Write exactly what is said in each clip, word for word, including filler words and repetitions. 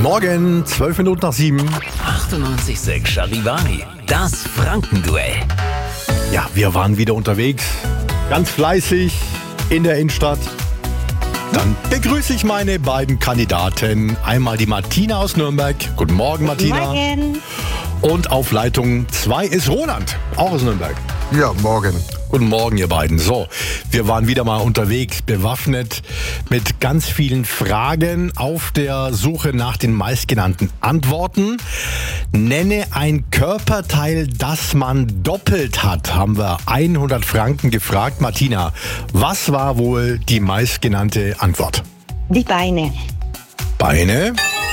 Morgen, zwölf Minuten nach sieben. achtundneunzig Komma sechs Charivari, das Frankenduell. Ja, wir waren wieder unterwegs, ganz fleißig in der Innenstadt. Dann begrüße ich meine beiden Kandidaten. Einmal die Martina aus Nürnberg. Guten Morgen, Martina. Morgen. Und auf Leitung zwei ist Roland, auch aus Nürnberg. Ja, morgen. Guten Morgen, ihr beiden. So, wir waren wieder mal unterwegs, bewaffnet mit ganz vielen Fragen auf der Suche nach den meistgenannten Antworten. Nenne ein Körperteil, das man doppelt hat, haben wir hundert Franken gefragt. Martina, was war wohl die meistgenannte Antwort? Die Beine. Beine?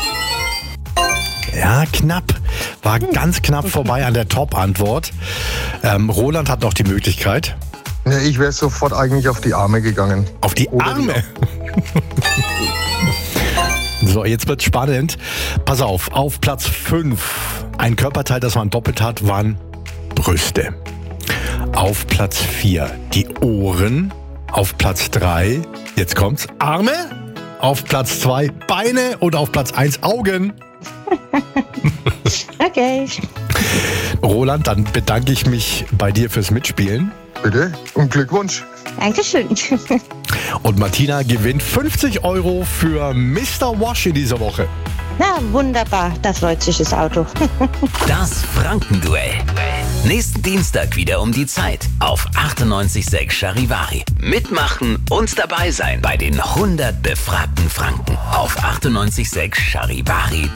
Ja, knapp. War ganz knapp vorbei an der Top-Antwort. Ähm, Roland hat noch die Möglichkeit. Ja, ich wäre sofort eigentlich auf die Arme gegangen. Auf die Oder Arme? So, jetzt wird's spannend. Pass auf, auf Platz fünf, ein Körperteil, das man doppelt hat, waren Brüste. Auf Platz vier die Ohren. Auf Platz drei, jetzt kommt's, Arme. Auf Platz zwei Beine und auf Platz eins Augen. Okay. Roland, dann bedanke ich mich bei dir fürs Mitspielen. Bitte und Glückwunsch. Dankeschön. Und Martina gewinnt fünfzig Euro für Mister Wash in dieser Woche. Na, wunderbar. Da freut sich das Auto. Das Frankenduell. Nächsten Dienstag wieder um die Zeit auf achtundneunzig Komma sechs Charivari. Mitmachen und dabei sein bei den hundert befragten Franken auf achtundneunzig Komma sechs Charivari.